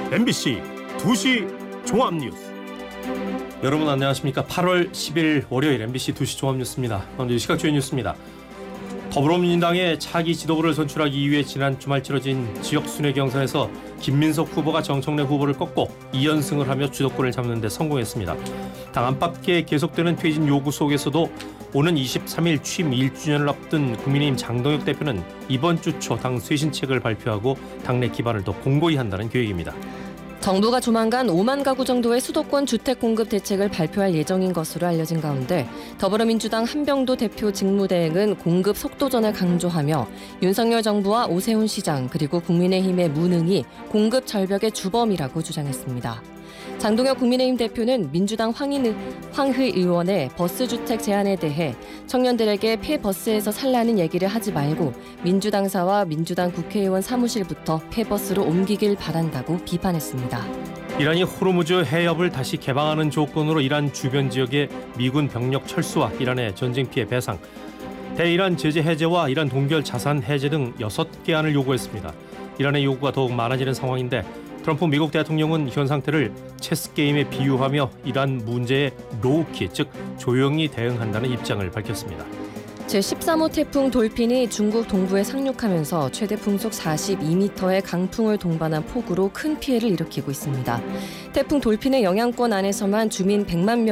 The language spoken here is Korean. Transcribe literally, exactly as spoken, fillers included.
엠비씨 두 시 종합뉴스. 여러분 안녕하십니까? 팔월 십일 월요일 엠비씨 두 시 종합뉴스입니다. 먼저 이 시각 주요 뉴스입니다. 더불어민주당의 차기 지도부를 선출하기 위해 지난 주말 치러진 지역 순회 경선에서 김민석 후보가 정청래 후보를 꺾고 이 연승을 하며 주도권을 잡는 데 성공했습니다. 당 안팎에 계속되는 퇴진 요구 속에서도 오는 이십삼 일 취임 일 주년을 앞둔 국민의힘 장동혁 대표는 이번 주 초 당 쇄신책을 발표하고 당내 기반을 더 공고히 한다는 계획입니다. 정부가 조만간 오만 가구 정도의 수도권 주택 공급 대책을 발표할 예정인 것으로 알려진 가운데 더불어민주당 한병도 대표 직무대행은 공급 속도전을 강조하며 윤석열 정부와 오세훈 시장 그리고 국민의힘의 무능이 공급 절벽의 주범이라고 주장했습니다. 장동혁 국민의힘 대표는 민주당 황인, 황희 의원의 버스주택 제안에 대해 청년들에게 폐버스에서 살라는 얘기를 하지 말고 민주당사와 민주당 국회의원 사무실부터 폐버스로 옮기길 바란다고 비판했습니다. 이란이 호르무즈 해협을 다시 개방하는 조건으로 이란 주변 지역의 미군 병력 철수와 이란의 전쟁 피해 배상, 대이란 제재 해제와 이란 동결 자산 해제 등 여섯 개 안을 요구했습니다. 이란의 요구가 더욱 많아지는 상황인데 트럼프 미국 대통령은 현 상태를 체스게임에 비유하며 이란 문제에 로우키, 즉 조용히 대응한다는 입장을 밝혔습니다. 제십삼 호 태풍 돌핀이 중국 동부에 상륙하면서 최대 풍속 사십이 미터의 강풍을 동반한 폭우로 큰 피해를 일으키고 있습니다. 태풍 돌핀의 영향권 안에서만 주민 백만 명